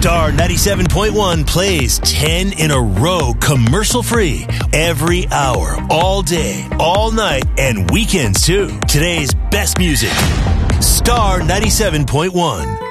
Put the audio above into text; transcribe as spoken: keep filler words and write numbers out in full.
Star ninety-seven point one plays ten in a row commercial-free every hour, all day, all night, and weekends too. Today's best music. Star ninety-seven point one.